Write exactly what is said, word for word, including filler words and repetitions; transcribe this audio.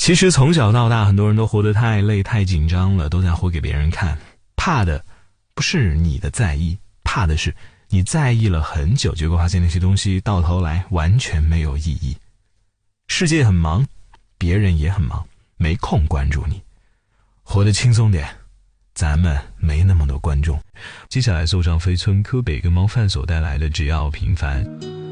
其实从小到大，很多人都活得太累太紧张了，都在活给别人看。怕的不是你的在意，怕的是你在意了很久，结果发现那些东西到头来完全没有意义。世界很忙，别人也很忙，没空关注你。活得轻松点，咱们没那么多观众。接下来送上飞村柯北跟猫饭所带来的只要平凡。